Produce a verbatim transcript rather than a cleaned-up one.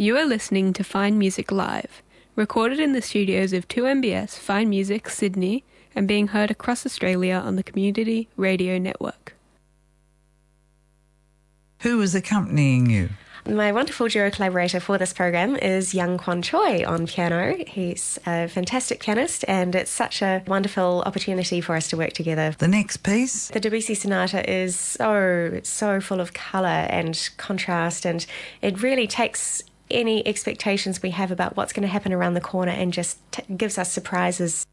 You are listening to Fine Music Live, recorded in the studios of two M B S Fine Music Sydney and being heard across Australia on the Community Radio Network. Who was accompanying you? My wonderful duo collaborator for this program is Young Kwon Choi on piano. He's a fantastic pianist and it's such a wonderful opportunity for us to work together. The next piece? The Debussy Sonata is so, so full of colour and contrast, and it really takes any expectations we have about what's going to happen around the corner and just t- gives us surprises.